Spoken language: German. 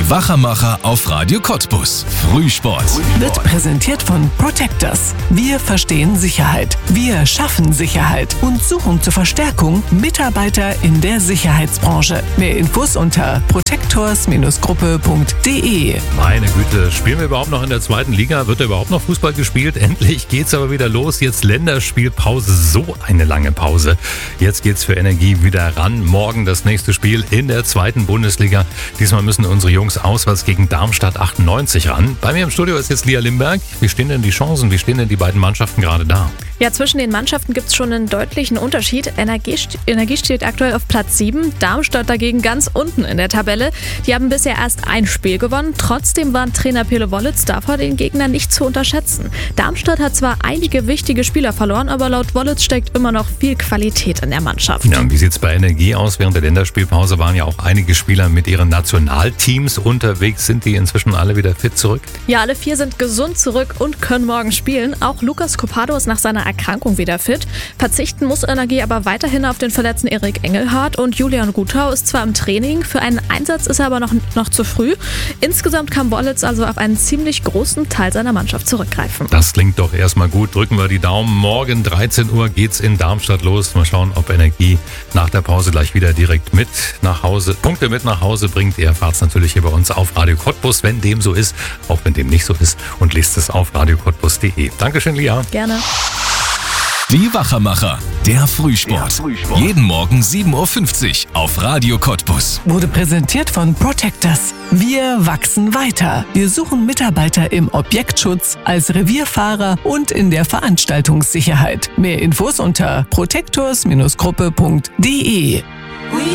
Die Wachermacher auf Radio Cottbus. Frühsport. Wird präsentiert von Protectors. Wir verstehen Sicherheit. Wir schaffen Sicherheit und suchen zur Verstärkung Mitarbeiter in der Sicherheitsbranche. Mehr Infos unter protectors-gruppe.de. Meine Güte, spielen wir überhaupt noch in der zweiten Liga? Wird da überhaupt noch Fußball gespielt? Endlich geht's aber wieder los. Jetzt Länderspielpause, so eine lange Pause. Jetzt geht's für Energie wieder ran. Morgen das nächste Spiel in der zweiten Bundesliga. Diesmal müssen unsere Jungs auswärts gegen Darmstadt 98 ran. Bei mir im Studio ist jetzt Lia Limberg. Wie stehen denn die Chancen? Wie stehen denn die beiden Mannschaften gerade da? Ja, zwischen den Mannschaften gibt es schon einen deutlichen Unterschied. Energie steht aktuell auf Platz 7, Darmstadt dagegen ganz unten in der Tabelle. Die haben bisher erst ein Spiel gewonnen. Trotzdem war Trainer Pele Wollitz davor, den Gegner nicht zu unterschätzen. Darmstadt hat zwar einige wichtige Spieler verloren, aber laut Wollitz steckt immer noch viel Qualität in der Mannschaft. Ja, und wie sieht es bei Energie aus? Während der Länderspielpause waren ja auch einige Spieler mit ihren Nationalteams unterwegs. Sind die inzwischen alle wieder fit zurück? Ja, alle 4 sind gesund zurück und können morgen spielen. Auch Lucas Copado ist nach seiner Erkrankung wieder fit. Verzichten muss Energie aber weiterhin auf den verletzten Erik Engelhardt und Julian Gutau ist zwar im Training, für einen Einsatz ist er aber noch zu früh. Insgesamt kann Wollitz also auf einen ziemlich großen Teil seiner Mannschaft zurückgreifen. Das klingt doch erstmal gut. Drücken wir die Daumen. Morgen 13 Uhr geht's in Darmstadt los. Mal schauen, ob Energie nach der Pause gleich wieder direkt mit nach Hause, Punkte mit nach Hause bringt. Ihr erfahrt es natürlich hier bei uns auf Radio Cottbus, wenn dem so ist, auch wenn dem nicht so ist, und lest es auf radiocottbus.de. Dankeschön, Lia. Gerne. Die Wachermacher, der Frühsport. Jeden Morgen 7.50 Uhr auf Radio Cottbus. Wurde präsentiert von Protectors. Wir wachsen weiter. Wir suchen Mitarbeiter im Objektschutz, als Revierfahrer und in der Veranstaltungssicherheit. Mehr Infos unter protectors-gruppe.de.